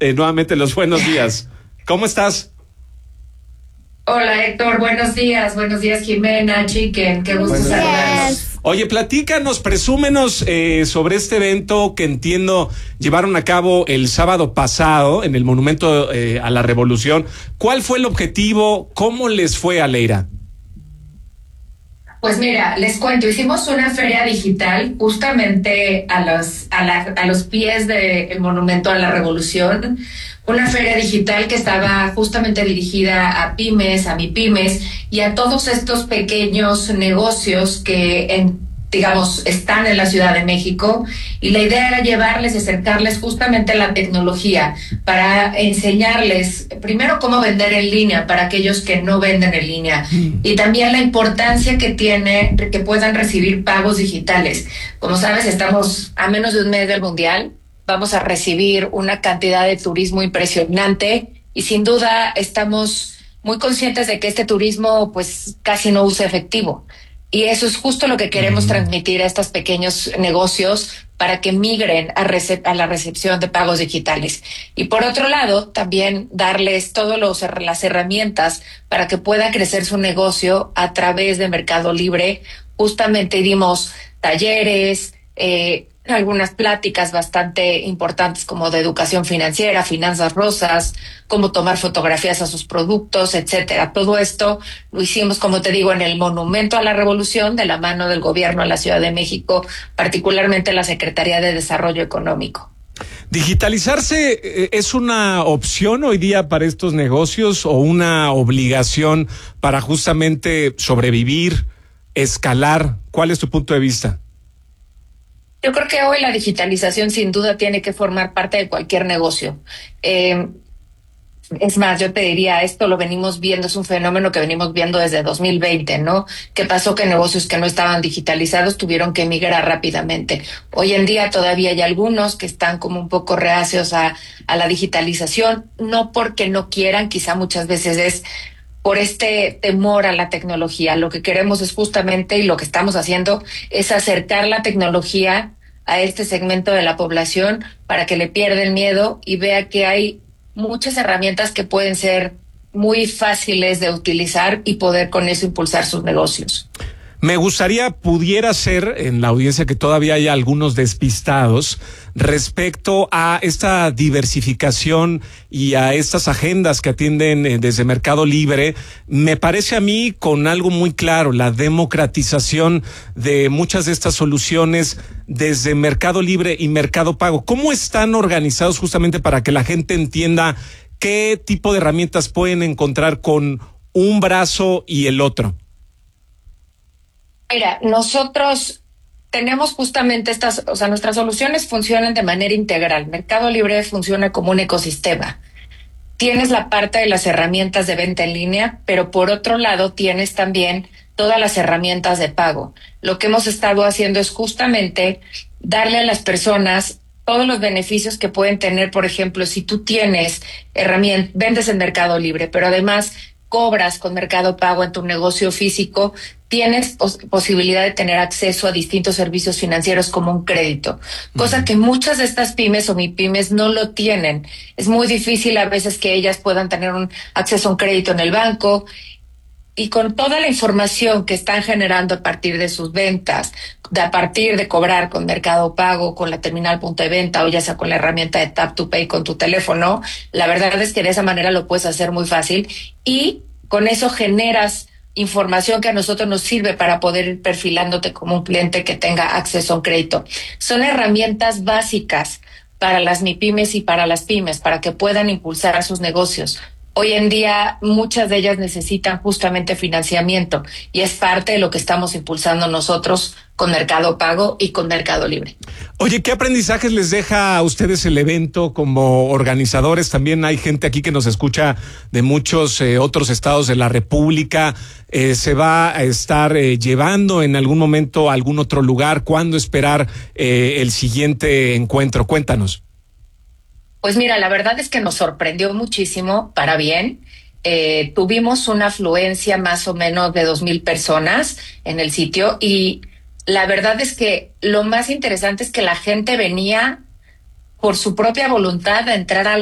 nuevamente los buenos días. ¿Cómo estás? Hola Héctor, buenos días Jimena, Chiquen, qué gusto saludarlos. Oye, platícanos, presúmenos sobre este evento que entiendo llevaron a cabo el sábado pasado en el Monumento a la Revolución. ¿Cuál fue el objetivo? ¿Cómo les fue a Leira? Pues mira, les cuento, hicimos una feria digital justamente a los pies del Monumento a la Revolución, una feria digital que estaba justamente dirigida a pymes, a MIPYMES y a todos estos pequeños negocios que digamos, están en la Ciudad de México, y la idea era llevarles y acercarles justamente la tecnología para enseñarles primero cómo vender en línea para aquellos que no venden en línea y también la importancia que tiene que puedan recibir pagos digitales. Como sabes, estamos a menos de un mes del Mundial, vamos a recibir una cantidad de turismo impresionante y sin duda estamos muy conscientes de que este turismo pues casi no usa efectivo. Y eso es justo lo que queremos transmitir a estos pequeños negocios para que migren a la recepción de pagos digitales. Y por otro lado, también darles todas las herramientas para que pueda crecer su negocio a través de Mercado Libre. Justamente dimos talleres, algunas pláticas bastante importantes como de educación financiera, finanzas rosas, cómo tomar fotografías a sus productos, etcétera. Todo esto lo hicimos, como te digo, en el Monumento a la Revolución, de la mano del gobierno de la Ciudad de México, particularmente la Secretaría de Desarrollo Económico. ¿Digitalizarse es una opción hoy día para estos negocios o una obligación para justamente sobrevivir, escalar? ¿Cuál es tu punto de vista? Yo creo que hoy la digitalización sin duda tiene que formar parte de cualquier negocio. Es más, yo te diría, esto lo venimos viendo, es un fenómeno que venimos viendo desde 2020, ¿no? ¿Qué pasó? Que negocios que no estaban digitalizados tuvieron que migrar rápidamente. Hoy en día todavía hay algunos que están como un poco reacios a la digitalización, no porque no quieran, quizá muchas veces es por este temor a la tecnología. Lo que queremos es justamente, y lo que estamos haciendo, es acercar la tecnología a este segmento de la población para que le pierda el miedo y vea que hay muchas herramientas que pueden ser muy fáciles de utilizar y poder con eso impulsar sus negocios. Me gustaría pudiera ser en la audiencia que todavía haya algunos despistados respecto a esta diversificación y a estas agendas que atienden desde Mercado Libre. Me parece a mí con algo muy claro, la democratización de muchas de estas soluciones desde Mercado Libre y Mercado Pago. ¿Cómo están organizados justamente para que la gente entienda qué tipo de herramientas pueden encontrar con un brazo y el otro? Mira, nosotros tenemos justamente nuestras soluciones funcionan de manera integral. Mercado Libre funciona como un ecosistema. Tienes la parte de las herramientas de venta en línea, pero por otro lado tienes también todas las herramientas de pago. Lo que hemos estado haciendo es justamente darle a las personas todos los beneficios que pueden tener. Por ejemplo, si tú tienes herramientas, vendes en Mercado Libre, pero además cobras con Mercado Pago en tu negocio físico, tienes posibilidad de tener acceso a distintos servicios financieros como un crédito, cosa que muchas de estas pymes o MIPYMES no lo tienen. Es muy difícil a veces que ellas puedan tener un acceso a un crédito en el banco, y con toda la información que están generando a partir de sus ventas, a partir de cobrar con Mercado Pago, con la terminal punto de venta o ya sea con la herramienta de Tap to Pay con tu teléfono, la verdad es que de esa manera lo puedes hacer muy fácil y con eso generas información que a nosotros nos sirve para poder ir perfilándote como un cliente que tenga acceso a un crédito. Son herramientas básicas para las MIPYMES y para las pymes, para que puedan impulsar sus negocios. Hoy en día muchas de ellas necesitan justamente financiamiento y es parte de lo que estamos impulsando nosotros con Mercado Pago y con Mercado Libre. Oye, ¿qué aprendizajes les deja a ustedes el evento como organizadores? También hay gente aquí que nos escucha de muchos otros estados de la República. ¿Se va a estar llevando en algún momento a algún otro lugar? ¿Cuándo esperar el siguiente encuentro? Cuéntanos. Pues mira, la verdad es que nos sorprendió muchísimo para bien. Tuvimos una afluencia más o menos de 2,000 personas en el sitio y la verdad es que lo más interesante es que la gente venía por su propia voluntad a entrar al